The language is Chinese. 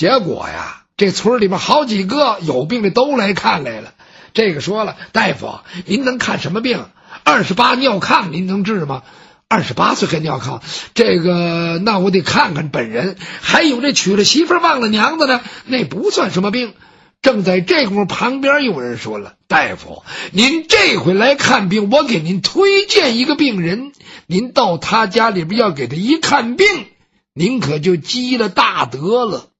结果呀，这村里面好几个有病的都来看来了。这个说了，大夫，您能看什么病？28尿炕您能治吗？28岁还尿炕，这个那我得看看本人。还有这娶了媳妇忘了娘子的，那不算什么病。正在这功夫，旁边有人说了，大夫，您这回来看病，我给您推荐一个病人，您到他家里边要给他一看病，您可就积了大德了。